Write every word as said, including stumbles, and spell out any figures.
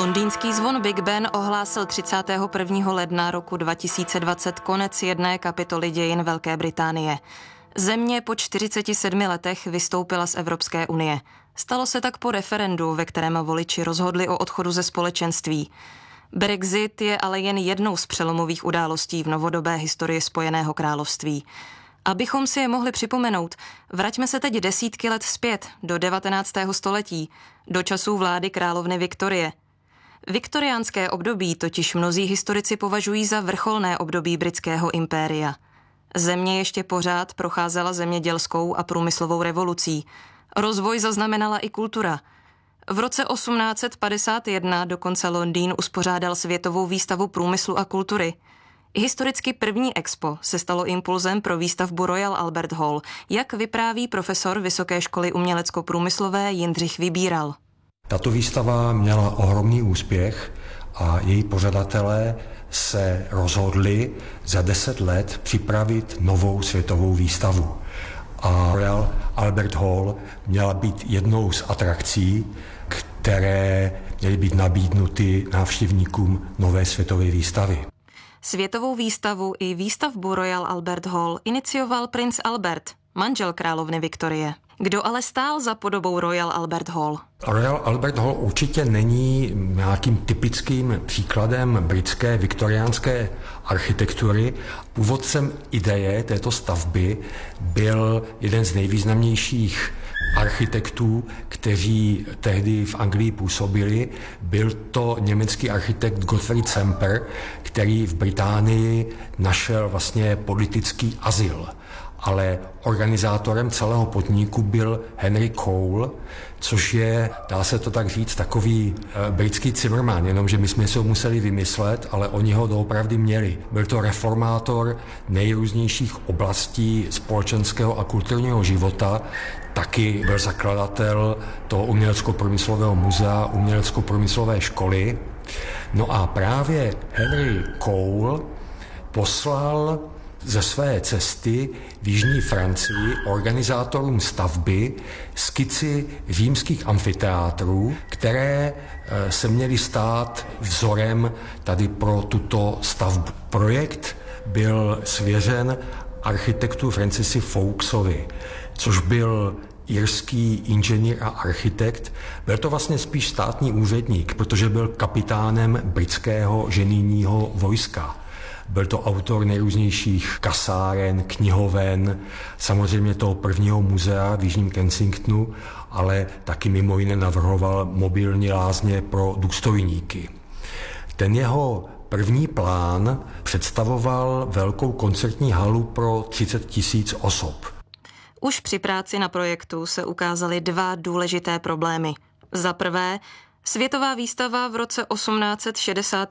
Londýnský zvon Big Ben ohlásil třicátého prvního ledna roku dva tisíce dvacet konec jedné kapitoly dějin Velké Británie. Země po čtyřiceti sedmi letech vystoupila z Evropské unie. Stalo se tak po referendu, ve kterém voliči rozhodli o odchodu ze společenství. Brexit je ale jen jednou z přelomových událostí v novodobé historii Spojeného království. Abychom si je mohli připomenout, vraťme se teď desítky let zpět, do devatenáctého století, do časů vlády královny Viktorie. Viktoriánské období totiž mnozí historici považují za vrcholné období britského impéria. Země ještě pořád procházela zemědělskou a průmyslovou revolucí. Rozvoj zaznamenala i kultura. V roce osmnáct set padesát jedna dokonce Londýn uspořádal světovou výstavu průmyslu a kultury. Historicky první expo se stalo impulzem pro výstavbu Royal Albert Hall, jak vypráví profesor Vysoké školy umělecko-průmyslové Jindřich Vybíral. Tato výstava měla ohromný úspěch a její pořadatelé se rozhodli za deset let připravit novou světovou výstavu. A Royal Albert Hall měla být jednou z atrakcí, které měly být nabídnuty návštěvníkům nové světové výstavy. Světovou výstavu i výstavbu Royal Albert Hall inicioval princ Albert, manžel královny Viktorie. Kdo ale stál za podobou Royal Albert Hall? Royal Albert Hall určitě není nějakým typickým příkladem britské viktoriánské architektury. Původcem ideje této stavby byl jeden z nejvýznamnějších architektů, kteří tehdy v Anglii působili. Byl to německý architekt Gottfried Semper, který v Británii našel vlastně politický azyl. Ale organizátorem celého podniku byl Henry Cole, což je, dá se to tak říct, takový e, britský Zimmerman, jenomže my jsme si ho museli vymyslet, ale oni ho doopravdy měli. Byl to reformátor nejrůznějších oblastí společenského a kulturního života, taky byl zakladatel toho umělecko-průmyslového muzea, umělecko-průmyslové školy. No a právě Henry Cole poslal ze své cesty v jižní Francii organizátorům stavby skici římských amfiteátrů, které se měly stát vzorem tady pro tuto stavbu. Projekt byl svěřen architektu Francisi Foulksovi, což byl irský inženýr a architekt. Byl to vlastně spíš státní úředník, protože byl kapitánem britského ženijního vojska. Byl to autor nejrůznějších kasáren, knihoven, samozřejmě toho prvního muzea v Jižním Kensingtonu, ale taky mimo jiné navrhoval mobilní lázně pro důstojníky. Ten jeho první plán představoval velkou koncertní halu pro třicet tisíc osob. Už při práci na projektu se ukázaly dva důležité problémy. Za prvé, světová výstava v roce osmnáct set šedesát